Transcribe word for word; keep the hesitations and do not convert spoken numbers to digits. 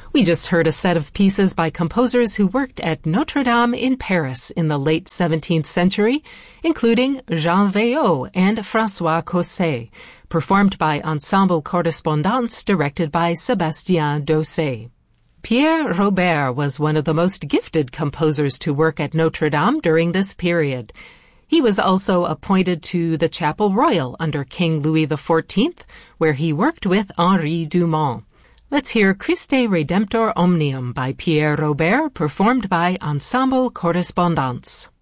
We just heard a set of pieces by composers who worked at Notre Dame in Paris in the late seventeenth century, including Jean Veillot and François Cosset, performed by Ensemble Correspondance directed by Sébastien Dosset. Pierre Robert was one of the most gifted composers to work at Notre Dame during this period. He was also appointed to the Chapel Royal under King Louis the fourteenth, where he worked with Henri Dumont. Let's hear Christe Redemptor Omnium by Pierre Robert, performed by Ensemble Correspondance.